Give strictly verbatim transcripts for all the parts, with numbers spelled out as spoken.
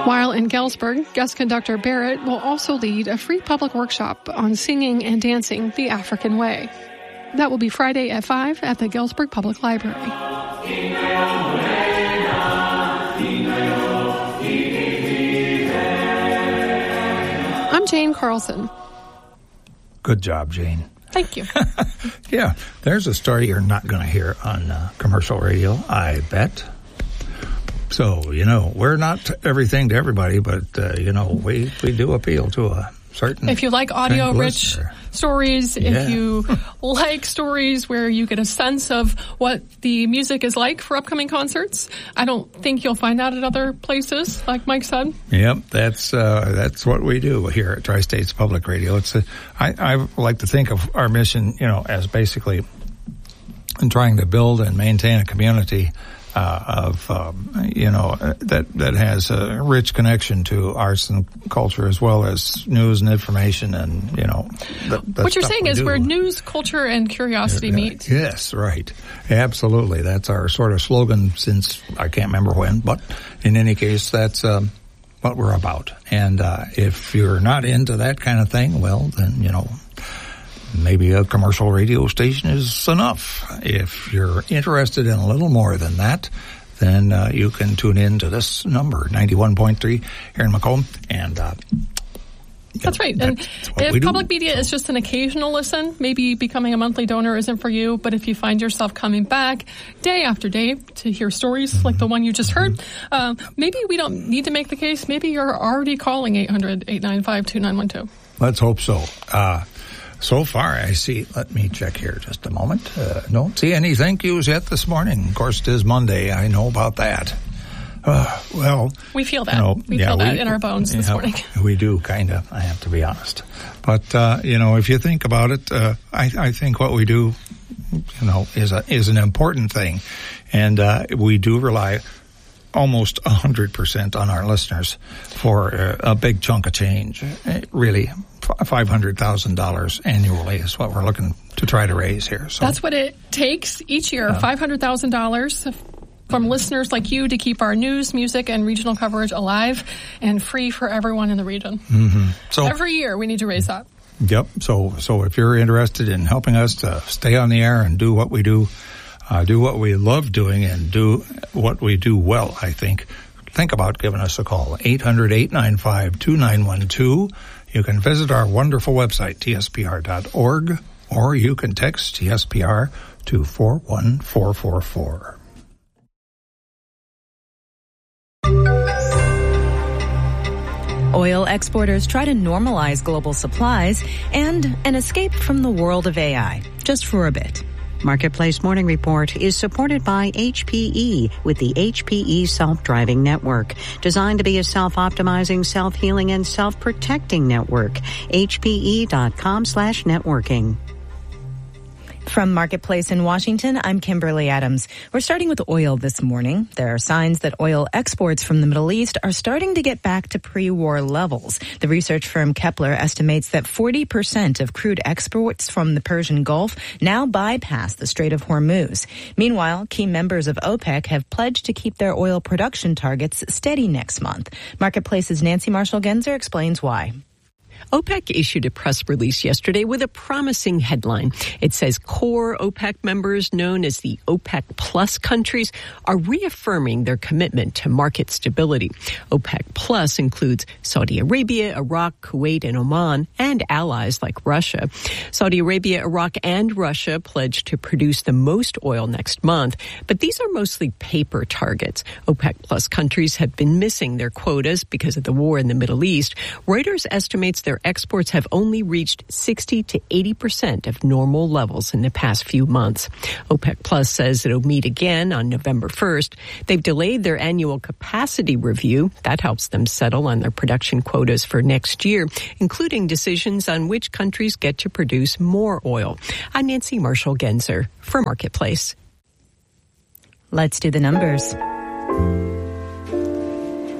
While in Galesburg, guest conductor Barrett will also lead a free public workshop on singing and dancing the African way. That will be Friday at five at the Galesburg Public Library. I'm Jane Carlson. Good job, Jane. Thank you. Yeah, there's a story you're not going to hear on uh, commercial radio, I bet. So, you know, we're not everything to everybody, but, uh, you know, we, we do appeal to a certain... If you like audio-rich stories, yeah. if you like stories where you get a sense of what the music is like for upcoming concerts, I don't think you'll find that at other places, like Mike said. Yep, that's uh, that's what we do here at Tri-States Public Radio. It's a, I, I like to think of our mission, you know, as basically in trying to build and maintain a community Uh, of, um, you know, that, that has a rich connection to arts and culture as well as news and information and, you know. The, the what you're saying is do. where news, culture, and curiosity uh, meet. Yes, right. Absolutely. That's our sort of slogan since I can't remember when, but in any case, that's um, what we're about. And uh, if you're not into that kind of thing, well, then, you know, maybe a commercial radio station is enough. If you're interested in a little more than that, then uh, you can tune in to this number, ninety-one point three here in Macomb. And uh, that's right. And if public media is just an occasional listen, maybe becoming a monthly donor isn't for you. But if you find yourself coming back day after day to hear stories mm-hmm. like the one you just heard, mm-hmm. uh, maybe we don't need to make the case. Maybe you're already calling eight hundred, eight nine five, two nine one two. Let's hope so. Uh, So far, I see, let me check here just a moment. Uh, don't see any thank yous yet this morning. Of course, it is Monday. I know about that. Uh, well. We feel that. You know, we yeah, feel that we, in our bones this yeah, morning. We do, kind of, I have to be honest. But, uh, you know, if you think about it, uh, I, I think what we do, you know, is a, is an important thing. And, uh, we do rely almost one hundred percent on our listeners for uh, a big chunk of change. It really, five hundred thousand dollars annually is what we're looking to try to raise here. So that's what it takes each year, uh, five hundred thousand dollars from listeners like you to keep our news, music, and regional coverage alive and free for everyone in the region. Mm-hmm. So every year we need to raise that. Yep. So, so if you're interested in helping us to stay on the air and do what we do, Uh, do what we love doing and do what we do well, I think, think about giving us a call, eight hundred, eight nine five, two nine one two. You can visit our wonderful website, T S P R dot org, or you can text T S P R to four one four four four. Oil exporters try to normalize global supplies and an escape from the world of A I, just for a bit. Marketplace Morning Report is supported by H P E with the H P E Self-Driving Network, designed to be a self-optimizing, self-healing, and self-protecting network. H P E dot com slash networking. From Marketplace in Washington, I'm Kimberly Adams. We're starting with oil this morning. There are signs that oil exports from the Middle East are starting to get back to pre-war levels. The research firm Kepler estimates that forty percent of crude exports from the Persian Gulf now bypass the Strait of Hormuz. Meanwhile, key members of OPEC have pledged to keep their oil production targets steady next month. Marketplace's Nancy Marshall-Genzer explains why. OPEC issued a press release yesterday with a promising headline. It says core OPEC members, known as the OPEC Plus countries, are reaffirming their commitment to market stability. OPEC Plus includes Saudi Arabia, Iraq, Kuwait, and Oman, and allies like Russia. Saudi Arabia, Iraq, and Russia pledged to produce the most oil next month, but these are mostly paper targets. OPEC Plus countries have been missing their quotas because of the war in the Middle East. Reuters estimates their exports have only reached sixty to eighty percent of normal levels in the past few months. OPEC Plus says it'll meet again on November first. They've delayed their annual capacity review. That helps them settle on their production quotas for next year, including decisions on which countries get to produce more oil. I'm Nancy Marshall-Genzer for Marketplace. Let's do the numbers.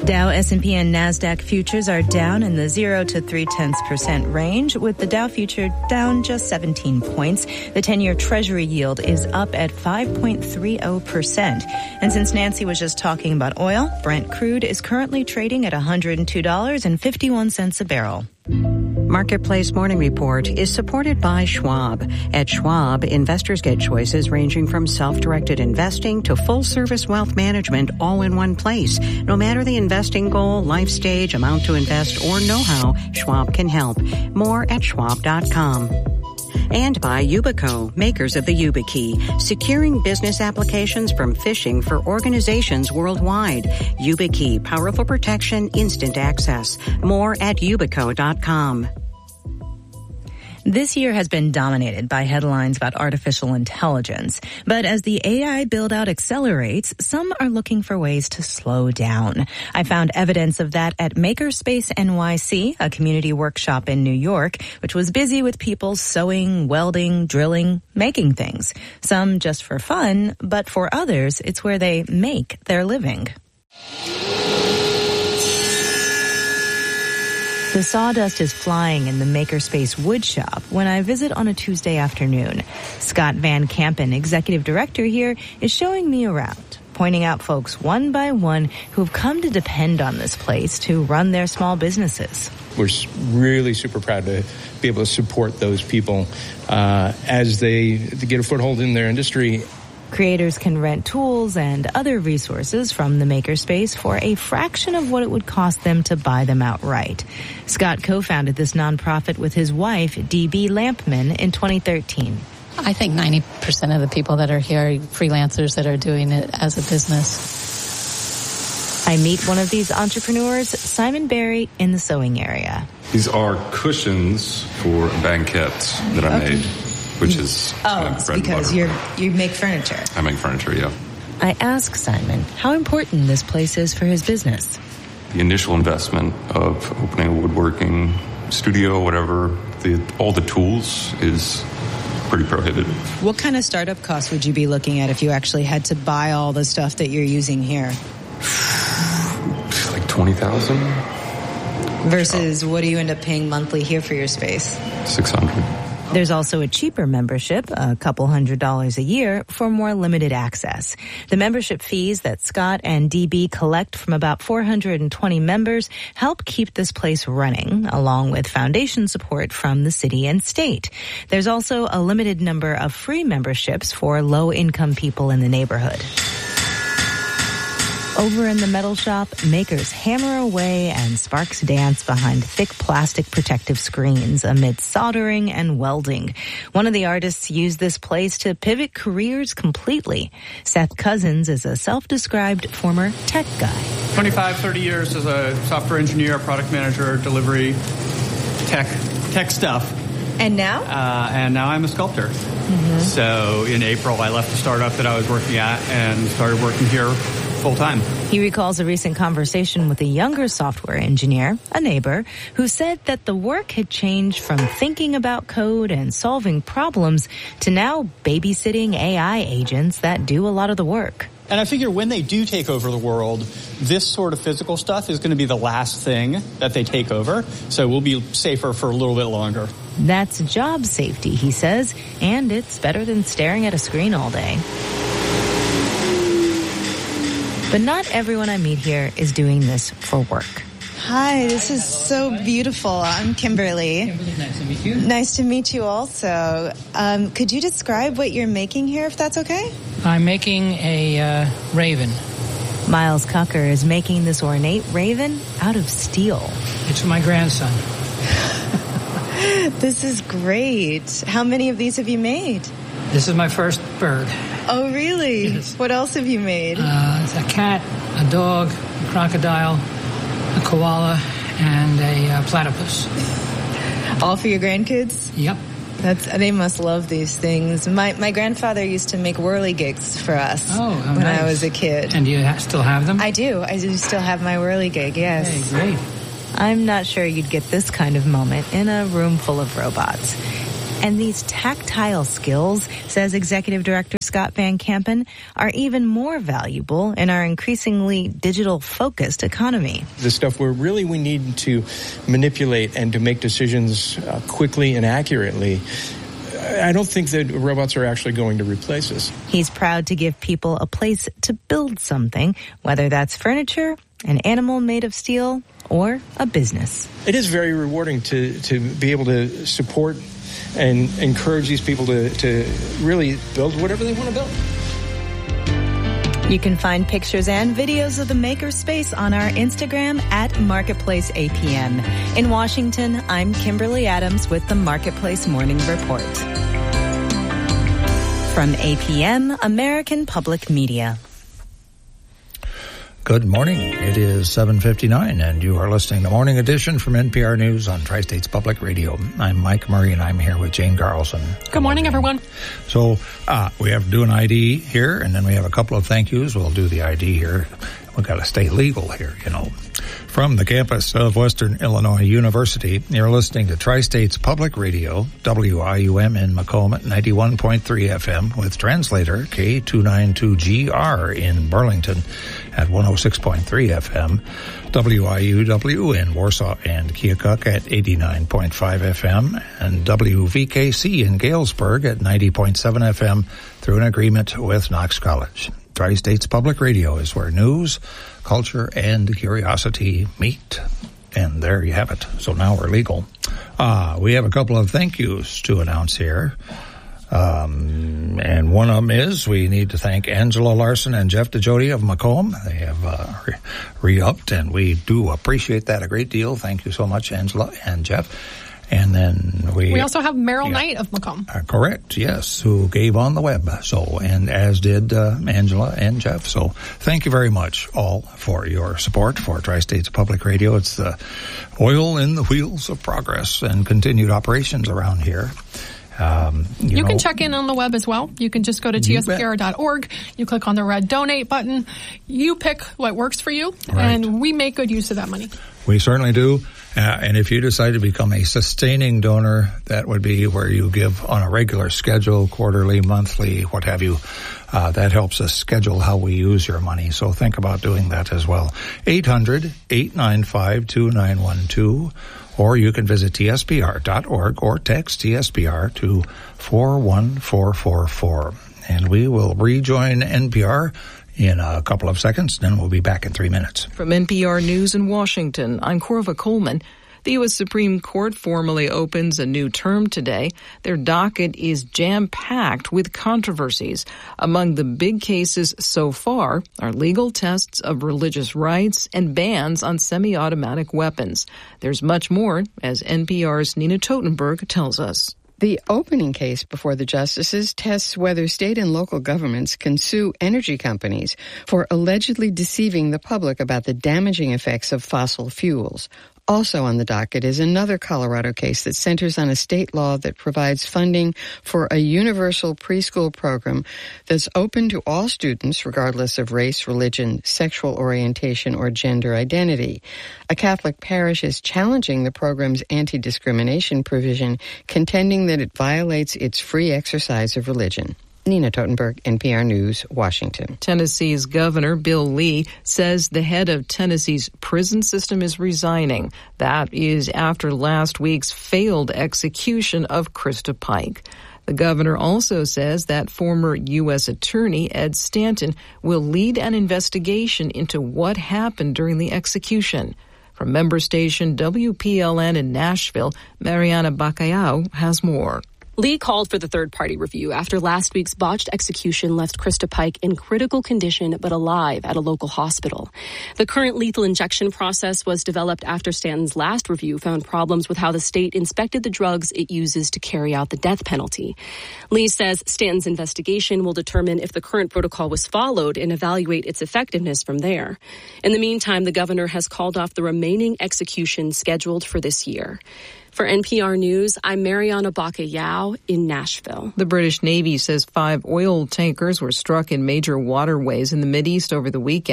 Dow, S and P, and NASDAQ futures are down in the zero to three-tenths percent range, with the Dow future down just seventeen points. The ten-year Treasury yield is up at five point three zero percent. And since Nancy was just talking about oil, Brent crude is currently trading at one hundred two dollars and fifty-one cents a barrel. Marketplace Morning Report is supported by Schwab. At Schwab, investors get choices ranging from self-directed investing to full-service wealth management all in one place. No matter the investing goal, life stage, amount to invest, or know-how, Schwab can help. More at schwab dot com. And by Yubico, makers of the YubiKey, securing business applications from phishing for organizations worldwide. YubiKey, powerful protection, instant access. More at yubico dot com. This year has been dominated by headlines about artificial intelligence. But as the A I build-out accelerates, some are looking for ways to slow down. I found evidence of that at Makerspace N Y C, a community workshop in New York, which was busy with people sewing, welding, drilling, making things. Some just for fun, but for others, it's where they make their living. The sawdust is flying in the Makerspace wood shop when I visit on a Tuesday afternoon. Scott Van Kampen, executive director here, is showing me around, pointing out folks one by one who've come to depend on this place to run their small businesses. We're really super proud to be able to support those people uh, as they, they get a foothold in their industry. Creators can rent tools and other resources from the Makerspace for a fraction of what it would cost them to buy them outright. Scott co-founded this nonprofit with his wife, D B Lampman, in twenty thirteen. I think ninety percent of the people that are here are freelancers that are doing it as a business. I meet one of these entrepreneurs, Simon Berry, in the sewing area. These are cushions for a banquette that I okay. made. Which is oh, it's because you're you make furniture. I make furniture, yeah. I ask Simon how important this place is for his business. The initial investment of opening a woodworking studio, whatever, the, all the tools is pretty prohibitive. What kind of startup costs would you be looking at if you actually had to buy all the stuff that you're using here? Like twenty thousand dollars. Versus, what do you end up paying monthly here for your space? Six hundred dollars. There's also a cheaper membership, a couple hundred dollars a year, for more limited access. The membership fees that Scott and D B collect from about four hundred twenty members help keep this place running, along with foundation support from the city and state. There's also a limited number of free memberships for low-income people in the neighborhood. Over in the metal shop, makers hammer away and sparks dance behind thick plastic protective screens amid soldering and welding. One of the artists used this place to pivot careers completely. Seth Cousins is a self-described former tech guy. twenty-five, thirty years as a software engineer, product manager, delivery, tech, tech stuff. And now? Uh, and now I'm a sculptor. Mm-hmm. So in April, I left the startup that I was working at and started working here full time. He recalls a recent conversation with a younger software engineer, a neighbor, who said that the work had changed from thinking about code and solving problems to now babysitting A I agents that do a lot of the work. And I figure when they do take over the world, this sort of physical stuff is going to be the last thing that they take over. So we'll be safer for a little bit longer. That's job safety, he says, and it's better than staring at a screen all day. But not everyone I meet here is doing this for work. Hi, this is so beautiful. I'm Kimberly. Kimberly, nice to meet you. Nice to meet you also. Um, could you describe what you're making here, if that's okay? I'm making a uh, raven. Miles Cucker is making this ornate raven out of steel. It's for my grandson. This is great. How many of these have you made? This is my first bird. Oh, really? Yes. What else have you made? Uh, it's a cat, a dog, a crocodile, a koala, and a uh, platypus. All for your grandkids? Yep. That's, they must love these things. My my grandfather used to make whirligigs for us oh, when nice. I was a kid. And do you ha- still have them? I do. I do still have my whirligig, yes. Hey, great. I'm not sure you'd get this kind of moment in a room full of robots. And these tactile skills, says Executive Director Scott Van Kampen, are even more valuable in our increasingly digital-focused economy. The stuff where really we need to manipulate and to make decisions uh, quickly and accurately, I don't think that robots are actually going to replace us. He's proud to give people a place to build something, whether that's furniture, an animal made of steel, or a business. It is very rewarding to, to be able to support and encourage these people to, to really build whatever they want to build. You can find pictures and videos of the Makerspace on our Instagram at Marketplace A P M. In Washington, I'm Kimberly Adams with the Marketplace Morning Report. From A P M, American Public Media. Good morning. It is seven fifty-nine, and you are listening to Morning Edition from N P R News on Tri-States Public Radio. I'm Mike Murray, and I'm here with Jane Carlson. Good morning, everyone. So uh, we have to do an I D here, and then we have a couple of thank yous. We'll do the I D here. We've got to stay legal here, you know. From the campus of Western Illinois University, you're listening to Tri-States Public Radio, W I U M in Macomb at ninety-one point three F M, with translator K two ninety-two G R in Burlington at one oh six point three F M, W I U W in Warsaw and Keokuk at eighty-nine point five F M, and W V K C in Galesburg at ninety point seven F M through an agreement with Knox College. Tri-States Public Radio is where news, culture, and curiosity meet. And there you have it. So now we're legal. Uh, we have a couple of thank yous to announce here. Um, and one of them is we need to thank Angela Larson and Jeff DeJody of Macomb. They have uh, re- re-upped, and we do appreciate that a great deal. Thank you so much, Angela and Jeff. And then we... We also have Merrill yeah, Knight of Macomb. Uh, correct, yes, who gave on the web. So, and as did uh, Angela and Jeff. So thank you very much all for your support for Tri-States Public Radio. It's the oil in the wheels of progress and continued operations around here. Um, you you know, can check in on the web as well. You can just go to T S P R dot org. You click on the red donate button. You pick what works for you, right, and we make good use of that money. We certainly do. Uh, and if you decide to become a sustaining donor, that would be where you give on a regular schedule, quarterly, monthly, what have you. Uh, that helps us schedule how we use your money. So think about doing that as well. eight hundred, eight nine five, two nine one two. Or you can visit T S P R dot org or text T S P R to four one four four four. And we will rejoin N P R in a couple of seconds, then we'll be back in three minutes. From N P R News in Washington, I'm Corva Coleman. The U S Supreme Court formally opens a new term today. Their docket is jam-packed with controversies. Among the big cases so far are legal tests of religious rights and bans on semi-automatic weapons. There's much more, as N P R's Nina Totenberg tells us. The opening case before the justices tests whether state and local governments can sue energy companies for allegedly deceiving the public about the damaging effects of fossil fuels. Also on the docket is another Colorado case that centers on a state law that provides funding for a universal preschool program that's open to all students regardless of race, religion, sexual orientation, or gender identity. A Catholic parish is challenging the program's anti-discrimination provision, contending that it violates its free exercise of religion. Nina Totenberg, N P R News, Washington. Tennessee's Governor Bill Lee says the head of Tennessee's prison system is resigning. That is after last week's failed execution of Krista Pike. The governor also says that former U S Attorney Ed Stanton will lead an investigation into what happened during the execution. From member station W P L N in Nashville, Mariana Bacallao has more. Lee called for the third-party review after last week's botched execution left Krista Pike in critical condition but alive at a local hospital. The current lethal injection process was developed after Stanton's last review found problems with how the state inspected the drugs it uses to carry out the death penalty. Lee says Stanton's investigation will determine if the current protocol was followed and evaluate its effectiveness from there. In the meantime, the governor has called off the remaining executions scheduled for this year. For N P R News, I'm Mariana Bacallao in Nashville. The British Navy says five oil tankers were struck in major waterways in the Mideast over the weekend.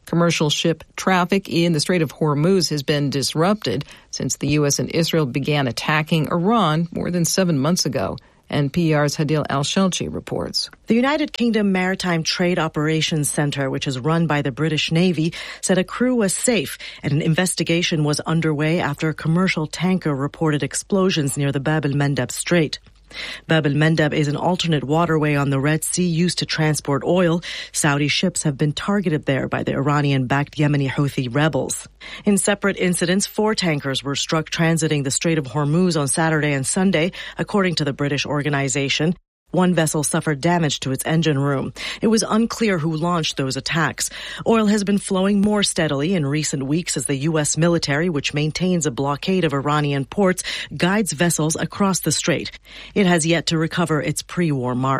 Commercial ship traffic in the Strait of Hormuz has been disrupted since the U S and Israel began attacking Iran more than seven months ago. N P R's Hadil Al-Shelchi reports. The United Kingdom Maritime Trade Operations Centre, which is run by the British Navy, said a crew was safe and an investigation was underway after a commercial tanker reported explosions near the Bab el-Mandeb Strait. Bab el-Mandeb is an alternate waterway on the Red Sea used to transport oil. Saudi ships have been targeted there by the Iranian-backed Yemeni Houthi rebels. In separate incidents, four tankers were struck transiting the Strait of Hormuz on Saturday and Sunday, according to the British organization. One vessel suffered damage to its engine room. It was unclear who launched those attacks. Oil has been flowing more steadily in recent weeks as the U S military, which maintains a blockade of Iranian ports, guides vessels across the strait. It has yet to recover its pre-war mark.